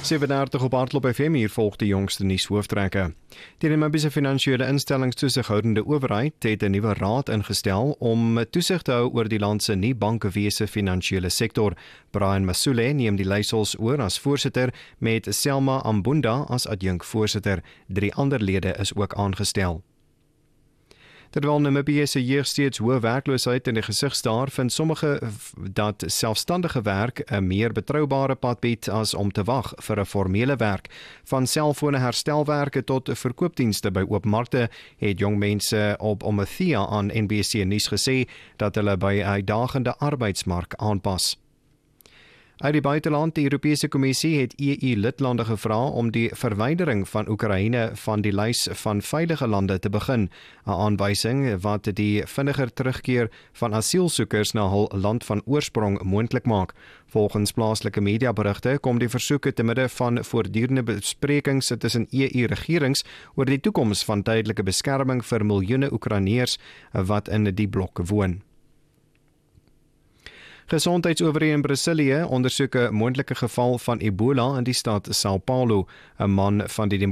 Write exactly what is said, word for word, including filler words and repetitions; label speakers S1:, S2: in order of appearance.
S1: sewe dertig op Hardloop F M, hier volg die jongste nuushoofdtrekke. Die Namibiese Finansiële Instellingstoesighoudende Owerheid het 'n nuwe raad ingestel om toesig te hou oor die land se nie-bankgewese finansiële sektor. Brian Masule neem die leiersels oor as voorsitter met Selma Ambunda as adjunkvoorsitter. Drie ander lede is ook aangestel. Terwyl Namibië se jeug steeds hoë werkloosheid in die gesig staar, vind sommige dat selfstandige werk 'n meer betroubare pad bied as om te wag vir 'n formele werk. Van selfone herstelwerke tot verkoopdienste by oop markte het jong mense op Omathia aan N B C nuus gesê dat hulle by 'n uitdagende arbeidsmark aanpas. Uit die buiteland, die Europese Kommissie het E U-lidlande gevra om die verwydering van Oekraïne van die lys van veilige lande te begin, 'n aanwysing wat die vinniger terugkeer van asielsoekers na hul land van oorsprong moontlik maak. Volgens plaaslike mediaberigte kom die versoeke te midde van voortdurende besprekings tussen E U-regerings oor die toekoms van tydelike beskerming vir miljoene Oekraïners wat in die blok woon. Gesondheidsowerheid in Brasilië ondersoek 'n moontlike geval van Ebola in die stad São Paulo. 'n man van die